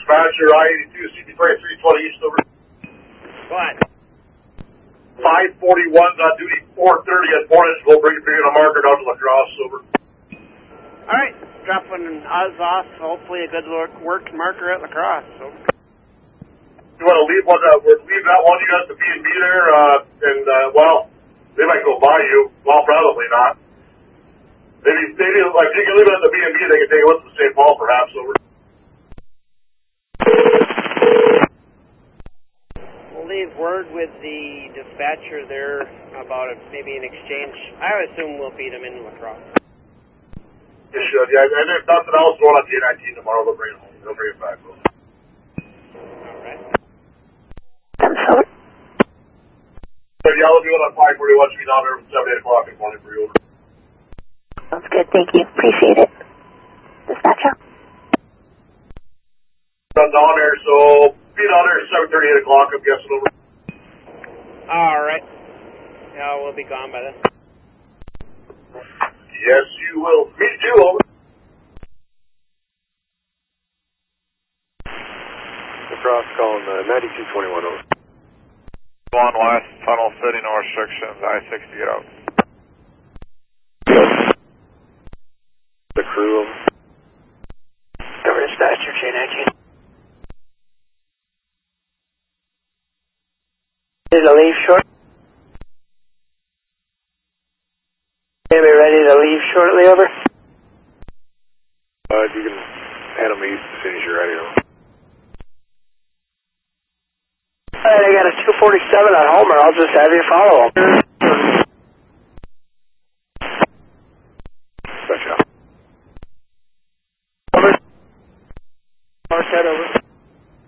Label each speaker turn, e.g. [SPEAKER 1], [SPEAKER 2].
[SPEAKER 1] dispatcher, I-82, CP 320 East over.
[SPEAKER 2] Go ahead.
[SPEAKER 1] 541's on duty, 430 at Portage. We'll bring a marker down to La Crosse, over.
[SPEAKER 2] All right, dropping Oz off. Hopefully a good work marker at La Crosse. So.
[SPEAKER 1] You want to leave leave that one, you got the B&B there, well, they might go by you. Well, probably not. Maybe, like, you can leave it at the B&B, they can take it with them to St. Paul, perhaps, over.
[SPEAKER 2] We'll leave word with the dispatcher there about maybe an exchange. I would assume we'll beat them in La Crosse.
[SPEAKER 1] You should, yeah, and if nothing else, going on J19 tomorrow, they'll bring it home. They'll bring it back, though.
[SPEAKER 2] All right.
[SPEAKER 1] Yeah, I'll do it on 541. Should be down there from 7, 8 o'clock in the morning for you. Over.
[SPEAKER 3] Sounds good. Thank you. Appreciate it. Dispatcher.
[SPEAKER 1] I'm down there, so be down there at 7:30, 8 o'clock, I'm guessing, over.
[SPEAKER 2] All right. Yeah, we'll be gone by then.
[SPEAKER 1] Yes, you will. Me too, over.
[SPEAKER 4] La Crosse calling 9221 over.
[SPEAKER 5] On west, tunnel city, no restrictions, I-60, get out.
[SPEAKER 4] The crew of
[SPEAKER 6] Cover dispatcher, J19. Ready to leave short? Are we ready to leave shortly, over?
[SPEAKER 4] You can head them east as soon as you're ready.
[SPEAKER 6] Alright, I got a 247 on Homer. I'll just have you follow him.
[SPEAKER 4] Gotcha.
[SPEAKER 6] Over. Mark that over.